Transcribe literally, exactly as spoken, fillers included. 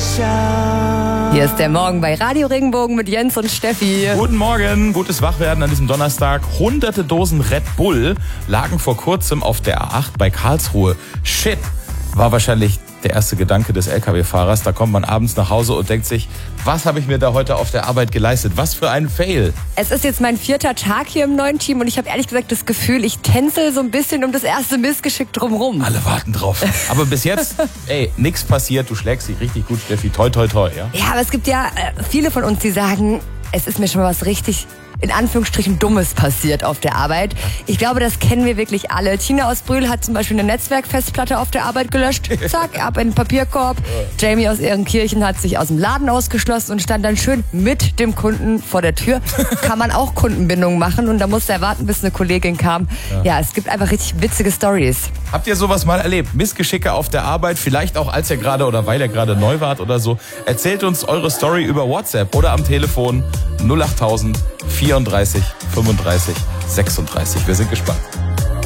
Hier ist der Morgen bei Radio Regenbogen mit Jens und Steffi. Guten Morgen, gutes Wachwerden an diesem Donnerstag. Hunderte Dosen Red Bull lagen vor kurzem auf der A acht bei Karlsruhe. Shit, war wahrscheinlich der erste Gedanke des L K W-Fahrers. Da kommt man abends nach Hause und denkt sich, was habe ich mir da heute auf der Arbeit geleistet? Was für ein Fail. Es ist jetzt mein vierter Tag hier im neuen Team und ich habe ehrlich gesagt das Gefühl, ich tänzel so ein bisschen um das erste Missgeschick drumrum. Alle warten drauf. Aber bis jetzt, ey, nichts passiert. Du schlägst dich richtig gut, Steffi. Toi, toi, toi, ja? Ja, aber es gibt ja äh, viele von uns, die sagen, es ist mir schon mal was richtig, in Anführungsstrichen, Dummes passiert auf der Arbeit. Ich glaube, das kennen wir wirklich alle. Tina aus Brühl hat zum Beispiel eine Netzwerkfestplatte auf der Arbeit gelöscht. Zack, ab in den Papierkorb. Jamie aus Ehrenkirchen hat sich aus dem Laden ausgeschlossen und stand dann schön mit dem Kunden vor der Tür. Kann man auch Kundenbindung machen und da musste er warten, bis eine Kollegin kam. Ja, ja, es gibt einfach richtig witzige Stories. Habt ihr sowas mal erlebt? Missgeschicke auf der Arbeit, vielleicht auch als ihr gerade oder weil ihr gerade neu wart oder so. Erzählt uns eure Story über WhatsApp oder am Telefon null acht tausend vierunddreißig fünfunddreißig sechsunddreißig. Wir sind gespannt.